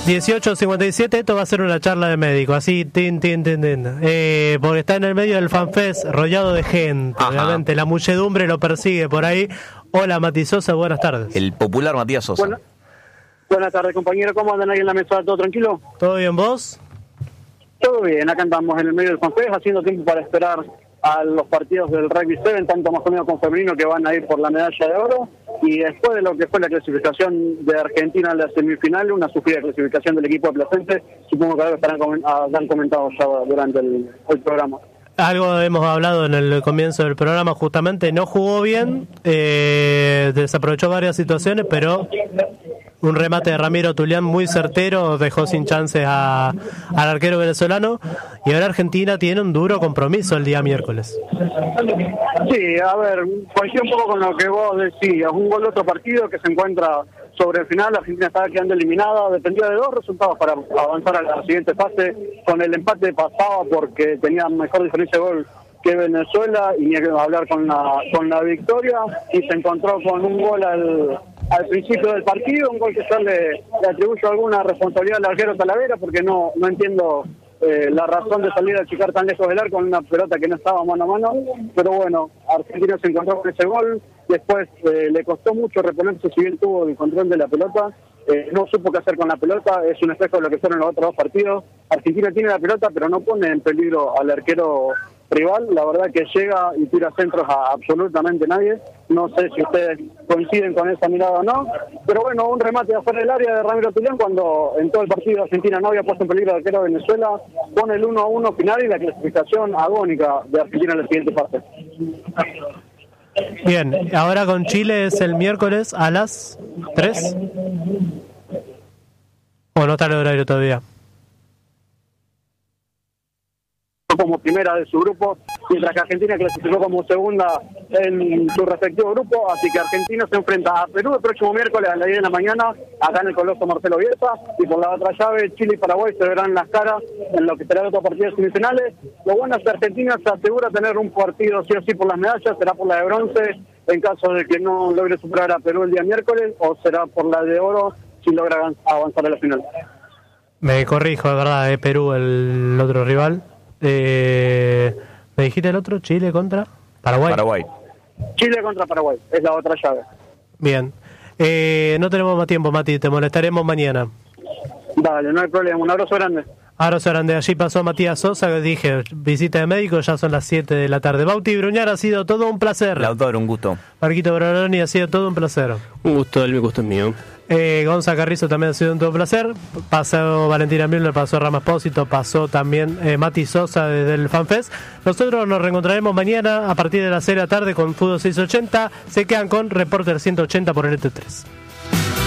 18:57, esto va a ser una charla de médico, así, porque está en el medio del FanFest, rodeado de gente, obviamente, la muchedumbre lo persigue por ahí. Hola, Mati Sosa, buenas tardes. El popular Matías Sosa. Buenas tardes, compañero, ¿cómo andan ahí en la mesa? ¿Todo tranquilo? ¿Todo bien, vos? Todo bien, acá andamos en el medio del FanFest, haciendo tiempo para esperar a los partidos del Rugby 7, tanto masculino como femenino, que van a ir por la medalla de oro, y después de lo que fue la clasificación de Argentina en la semifinal, una sufrida clasificación del equipo de Placense, supongo que algo habrán comentado ya durante el programa. Algo hemos hablado en el comienzo del programa, justamente, no jugó bien, desaprovechó varias situaciones, pero un remate de Ramiro Tulián muy certero dejó sin chances al arquero venezolano, y ahora Argentina tiene un duro compromiso el día miércoles. Sí, a ver, coincido un poco con lo que vos decías, un gol de otro partido que se encuentra sobre el final. Argentina estaba quedando eliminada, dependía de dos resultados para avanzar a la siguiente fase. Con el empate pasaba porque tenía mejor diferencia de gol que Venezuela, y ni que hablar con la victoria, y se encontró con un gol al principio del partido, un gol que yo le atribuyo alguna responsabilidad al arquero Talavera, porque no entiendo la razón de salir a achicar tan lejos del arco con una pelota que no estaba mano a mano. Pero bueno, Argentina se encontró con ese gol, después le costó mucho reponerse, si bien tuvo el control de la pelota, no supo qué hacer con la pelota. Es un espejo de lo que fueron los otros dos partidos. Argentina tiene la pelota, pero no pone en peligro al arquero rival. La verdad que llega y tira centros a absolutamente nadie. No sé si ustedes coinciden con esa mirada o no, pero bueno, un remate afuera del área de Ramiro Tulián, cuando en todo el partido Argentina no había puesto en peligro al arquero de Venezuela, pone el 1-1 final y la clasificación agónica de Argentina en la siguiente fase. Bien, ahora con Chile es el miércoles a las 3. ¿O no está el horario todavía? Como primera de su grupo, mientras que Argentina clasificó como segunda en su respectivo grupo. Así que Argentina se enfrenta a Perú el próximo miércoles a las 10 de la mañana, acá en el Coloso Marcelo Bielsa, y por la otra llave Chile y Paraguay se verán las caras en lo que será el otro partido de semifinales. Lo bueno es que Argentina se asegura tener un partido sí o sí por las medallas, será por la de bronce en caso de que no logre superar a Perú el día miércoles, o será por la de oro si logra avanzar a la final. Me corrijo, de verdad, Perú el otro rival. ¿Me dijiste el otro? ¿Chile contra Paraguay? Chile contra Paraguay, es la otra llave. Bien. No tenemos más tiempo, Mati, te molestaremos mañana. Dale, no hay problema, un abrazo grande. Abrazo grande. Allí pasó Matías Sosa, que dije, visita de médico, ya son las 7 de la tarde. Bauti Bruñar, ha sido todo un placer. Lautaro, un gusto. Marquito Broloni, ha sido todo un placer. Un gusto, el gusto es mío. Gonza Carrizo también ha sido un todo placer. Pasó Valentina Müller, pasó Rama Espósito, pasó también Mati Sosa desde el FanFest. Nosotros nos reencontraremos mañana a partir de las 6 de la tarde con Fútbol 680. Se quedan con Reporter 180 por el ET3.